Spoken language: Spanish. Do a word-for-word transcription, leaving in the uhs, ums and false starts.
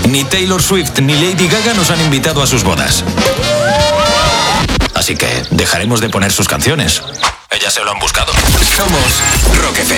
Ni Taylor Swift ni Lady Gaga nos han invitado a sus bodas. Así que dejaremos de poner sus canciones. Ellas se lo han buscado. Somos Rock F M.